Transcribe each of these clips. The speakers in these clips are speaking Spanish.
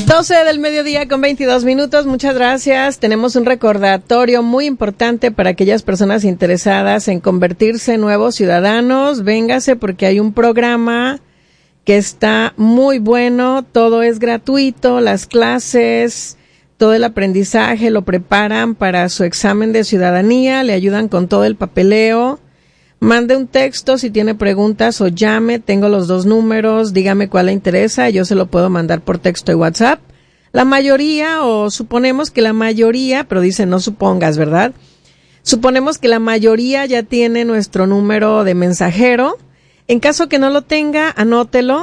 12 del mediodía con 22 minutos. Muchas gracias. Tenemos un recordatorio muy importante para aquellas personas interesadas en convertirse en nuevos ciudadanos. Véngase porque hay un programa que está muy bueno. Todo es gratuito, las clases, todo el aprendizaje lo preparan para su examen de ciudadanía, le ayudan con todo el papeleo. Mande un texto si tiene preguntas o llame, tengo los dos números, dígame cuál le interesa, yo se lo puedo mandar por texto y WhatsApp. La mayoría, o suponemos que la mayoría, pero dice no supongas, ¿verdad? Suponemos que la mayoría ya tiene nuestro número de mensajero. En caso que no lo tenga, anótelo,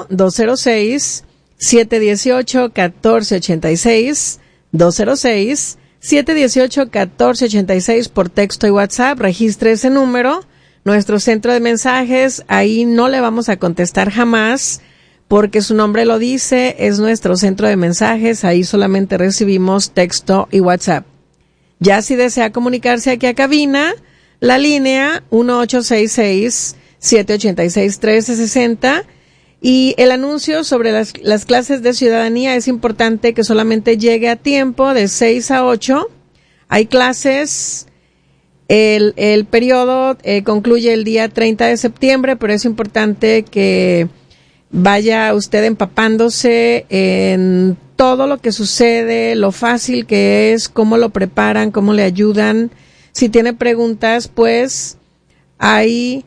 206-718-1486, 206-718-1486 por texto y WhatsApp, registre ese número. Nuestro centro de mensajes, ahí no le vamos a contestar jamás, porque su nombre lo dice, es nuestro centro de mensajes, ahí solamente recibimos texto y WhatsApp. Ya si desea comunicarse aquí a cabina, la línea 1866-786-1360, y el anuncio sobre las clases de ciudadanía es importante que solamente llegue a tiempo, de 6 a 8, hay clases. El periodo concluye el día 30 de septiembre, pero es importante que vaya usted empapándose en todo lo que sucede, lo fácil que es, cómo lo preparan, cómo le ayudan. Si tiene preguntas, pues hay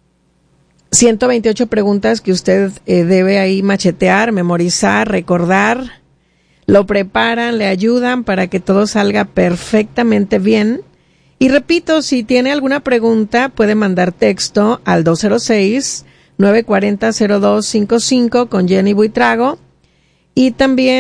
128 preguntas que usted debe ahí machetear, memorizar, recordar. Lo preparan, le ayudan para que todo salga perfectamente bien. Y repito, si tiene alguna pregunta, puede mandar texto al 206-940-0255 con Jenny Buitrago. Y también